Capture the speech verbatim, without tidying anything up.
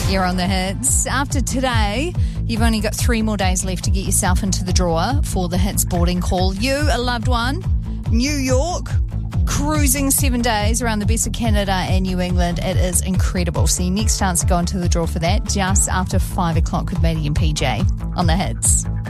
You're on the hits. After today, you've only got three more days left to get yourself into the draw for the hits boarding call. You, a loved one, New York, cruising seven days around the best of Canada and New England. It is incredible. So your next chance to go into the draw for that just after five o'clock with Maddie and P J on the hits.